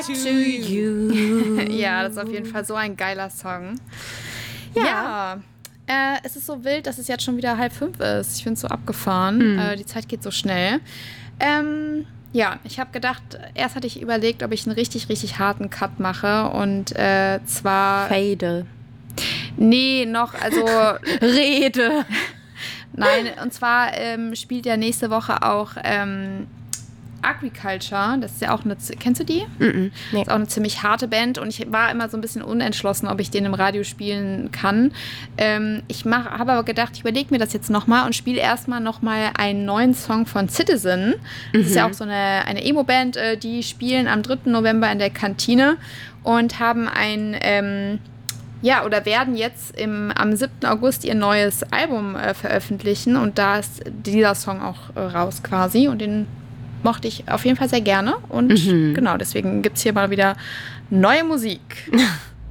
to you. Ja, das ist auf jeden Fall so ein geiler Song. Ja. Es ist so wild, dass es jetzt schon wieder 4:30 ist. Ich finde es so abgefahren. Die Zeit geht so schnell. Ja, ich habe gedacht, erst hatte ich überlegt, ob ich einen richtig, richtig harten Cut mache. Und zwar... Fade. Nee, noch, also... Rede. Nein, und zwar spielt ja nächste Woche auch Agriculture. Das ist ja auch eine... Kennst du die? Nee. Das ist auch eine ziemlich harte Band. Und ich war immer so ein bisschen unentschlossen, ob ich den im Radio spielen kann. Habe aber gedacht, ich überlege mir das jetzt nochmal und spiele erstmal nochmal einen neuen Song von Citizen. Das ist ja auch so eine Emo-Band. Die spielen am 3. November in der Kantine und haben oder werden jetzt am 7. August ihr neues Album veröffentlichen. Und da ist dieser Song auch raus quasi. Und den mochte ich auf jeden Fall sehr gerne. Und genau, deswegen gibt es hier mal wieder neue Musik.